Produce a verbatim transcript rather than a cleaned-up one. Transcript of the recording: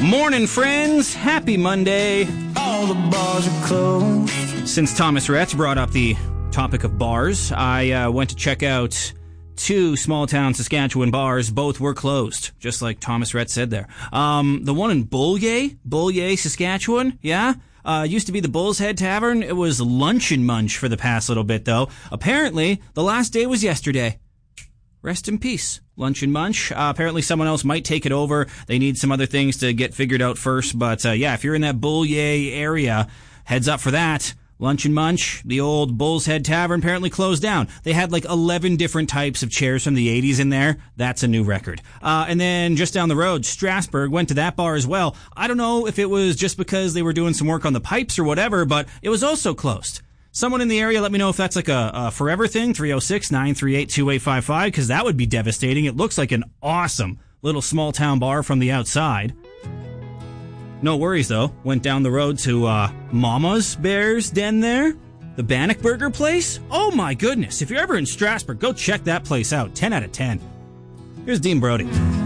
Morning, friends. Happy Monday. All the bars are closed. Since Thomas Rhett brought up the topic of bars, I uh, went to check out two small-town Saskatchewan bars. Both were closed, just like Thomas Rhett said there. Um, the one in Bullier, Bullier, Saskatchewan, yeah? Uh, used to be the Bull's Head Tavern. It was Lunch and Munch for the past little bit, though. Apparently, the last day was yesterday. Rest in peace, Lunch and Munch. Uh, apparently someone else might take it over. They need some other things to get figured out first. But, uh, yeah, if you're in that Bullier area, heads up for that. Lunch and Munch, the old Bull's Head Tavern, apparently closed down. They had like eleven different types of chairs from the eighties in there. That's a new record. Uh, and then just down the road, Strasbourg, went to that bar as well. I don't know if it was just because they were doing some work on the pipes or whatever, but it was also closed. Someone in the area, let me know if that's like a, a forever thing, three oh six, nine three eight, two eight five five, because that would be devastating. It looks like an awesome little small-town bar from the outside. No worries, though. Went down the road to uh, Mama's Bear's Den there. The Bannock Burger place. Oh, my goodness. If you're ever in Strasbourg, go check that place out. ten out of ten. Here's Dean Brody.